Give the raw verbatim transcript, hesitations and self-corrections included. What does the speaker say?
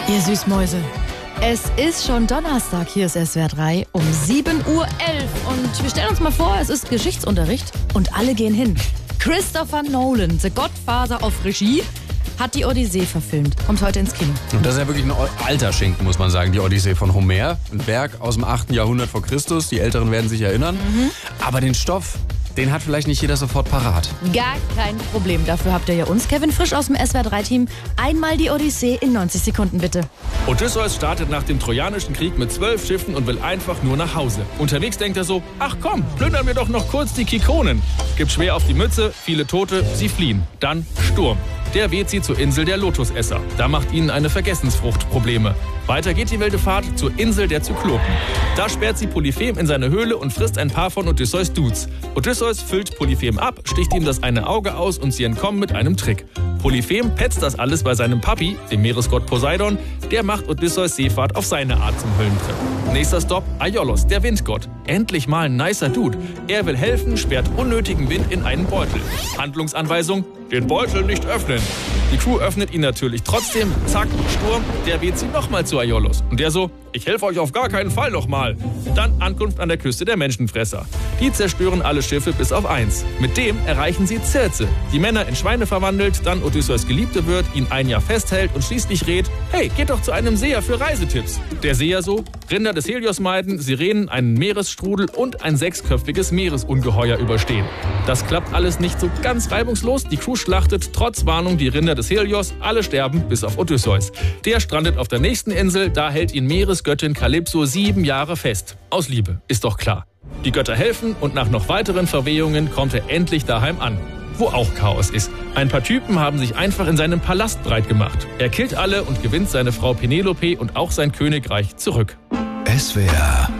Ihr Süßmäuse, es ist schon Donnerstag, hier ist S W R drei um sieben Uhr elf und wir stellen uns mal vor, es ist Geschichtsunterricht und alle gehen hin. Christopher Nolan, The Godfather of Regie, hat die Odyssee verfilmt, kommt heute ins Kino. Und das ist ja wirklich ein alter Schinken, muss man sagen, die Odyssee von Homer. Ein Werk aus dem achten Jahrhundert vor Christus, die Älteren werden sich erinnern. Mhm. Aber den Stoff, den hat vielleicht nicht jeder sofort parat. Gar kein Problem, dafür habt ihr ja uns, Kevin Frisch aus dem S W R drei Team. Einmal die Odyssee in neunzig Sekunden bitte. Odysseus startet nach dem Trojanischen Krieg mit zwölf Schiffen und will einfach nur nach Hause. Unterwegs denkt er so, ach komm, plündern wir doch noch kurz die Kikonen. Gibt schwer auf die Mütze, viele Tote, sie fliehen. Dann Sturm. Der weht sie zur Insel der Lotusesser. Da macht ihnen eine Vergessensfrucht Probleme. Weiter geht die wilde Fahrt zur Insel der Zyklopen. Da sperrt sie Polyphem in seine Höhle und frisst ein paar von Odysseus Dudes. Odysseus füllt Polyphem ab, sticht ihm das eine Auge aus und sie entkommen mit einem Trick. Polyphem petzt das alles bei seinem Papi, dem Meeresgott Poseidon. Der macht Odysseus Seefahrt auf seine Art zum Höllentrip. Nächster Stopp, Aiolos, der Windgott. Endlich mal ein nicer Dude. Er will helfen, sperrt unnötigen Wind in einen Beutel. Handlungsanweisung, den Beutel nicht öffnen. Die Crew öffnet ihn natürlich trotzdem. Zack, Sturm, der weht sie nochmal zu Aiolos. Und der so, ich helfe euch auf gar keinen Fall nochmal. Dann Ankunft an der Küste der Menschenfresser. Die zerstören alle Schiffe bis auf eins. Mit dem erreichen sie Circe. Die Männer in Schweine verwandelt, dann Odysseus Geliebte wird, ihn ein Jahr festhält und schließlich rät, hey, geht doch zu einem Seher für Reisetipps. Der Seher so, Rinder des Helios meiden, Sirenen, einen Meeresstrudel und ein sechsköpfiges Meeresungeheuer überstehen. Das klappt alles nicht so ganz reibungslos. Die Crew schlachtet trotz Warnung die Rinder des Helios. Alle sterben bis auf Odysseus. Der strandet auf der nächsten Insel, da hält ihn Meeresgöttin Kalypso sieben Jahre fest. Aus Liebe, ist doch klar. Die Götter helfen und nach noch weiteren Verwehungen kommt er endlich daheim an, wo auch Chaos ist. Ein paar Typen haben sich einfach in seinem Palast breit gemacht. Er killt alle und gewinnt seine Frau Penelope und auch sein Königreich zurück. S W R